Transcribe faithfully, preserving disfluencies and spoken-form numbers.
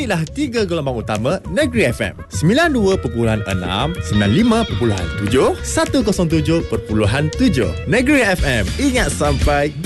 inilah tiga gelombang utama Negeri F M. sembilan puluh dua perpuluhan enam, sembilan puluh lima perpuluhan tujuh, seratus tujuh perpuluhan tujuh. Negeri F M. Ingat sampai